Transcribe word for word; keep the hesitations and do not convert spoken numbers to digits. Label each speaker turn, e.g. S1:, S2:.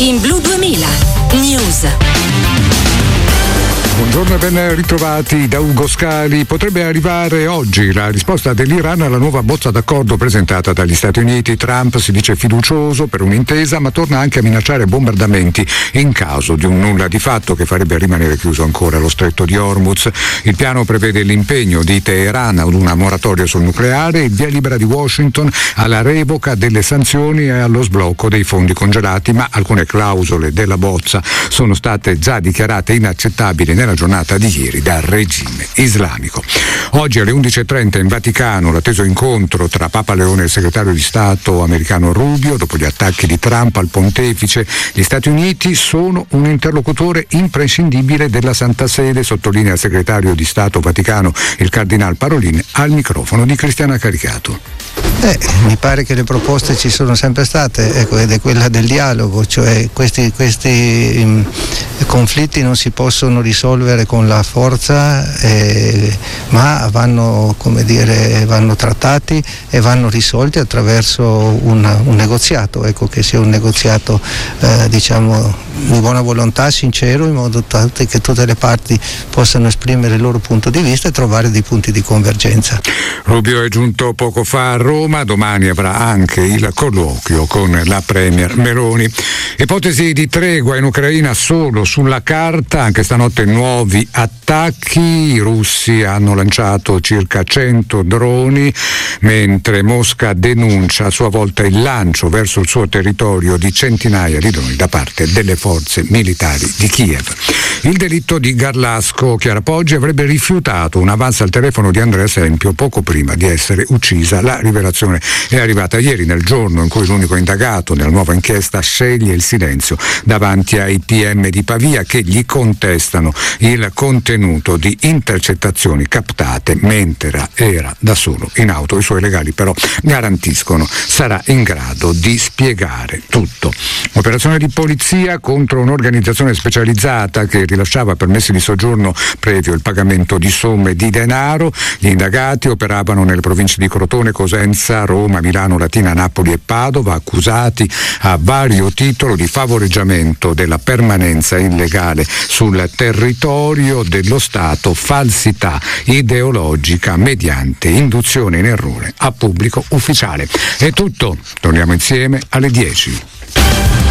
S1: in Blu duemila News.
S2: Buongiorno e ben ritrovati da Ugo Scali. Potrebbe arrivare oggi la risposta dell'Iran alla nuova bozza d'accordo presentata dagli Stati Uniti. Trump si dice fiducioso per un'intesa, ma torna anche a minacciare bombardamenti in caso di un nulla di fatto che farebbe rimanere chiuso ancora lo stretto di Hormuz. Il piano prevede l'impegno di Teheran ad una moratoria sul nucleare e il via libera di Washington alla revoca delle sanzioni e allo sblocco dei fondi congelati, ma alcune clausole della bozza sono state già dichiarate inaccettabili nella giornata di ieri dal regime islamico. Oggi alle undici e trenta in Vaticano l'atteso incontro tra Papa Leone e il segretario di Stato americano Rubio. Dopo gli attacchi di Trump al pontefice, gli Stati Uniti sono un interlocutore imprescindibile della Santa Sede, sottolinea il segretario di Stato Vaticano, il cardinal Parolin, al microfono di Cristiana Caricato.
S3: Eh, mi pare che le proposte ci sono sempre state, ecco, ed è quella del dialogo, cioè questi, questi um, conflitti non si possono risolvere con la forza, eh, ma vanno, come dire, vanno trattati e vanno risolti attraverso una, un negoziato, ecco, che sia un negoziato eh, diciamo di buona volontà, sincero, in modo tale che tutte le parti possano esprimere il loro punto di vista e trovare dei punti di convergenza.
S2: Rubio è giunto poco fa a Roma, domani avrà anche il colloquio con la premier Meloni. Ipotesi di tregua in Ucraina solo sulla carta, anche stanotte nuovi attacchi, i russi hanno lanciato circa cento droni, mentre Mosca denuncia a sua volta il lancio verso il suo territorio di centinaia di droni da parte delle forze militari di Kiev. Il delitto di Garlasco, Chiara Poggi avrebbe rifiutato un avanzo al telefono di Andrea Sempio poco prima di essere uccisa. La rivelazione è arrivata ieri, nel giorno in cui l'unico indagato nella nuova inchiesta sceglie il silenzio davanti ai P M di Pavia che gli contestano il contenuto di intercettazioni captate mentre era da solo in auto. I suoi legali però garantiscono sarà in grado di spiegare tutto. Operazione di polizia contro un'organizzazione specializzata che rilasciava permessi di soggiorno previo il pagamento di somme di denaro. Gli indagati operavano nelle province di Crotone, Cosenza, Roma, Milano, Latina, Napoli e Padova, accusati a vario titolo di favoreggiamento della permanenza illegale sul territorio dello Stato, falsità ideologica mediante induzione in errore a pubblico ufficiale. È tutto, torniamo insieme alle dieci.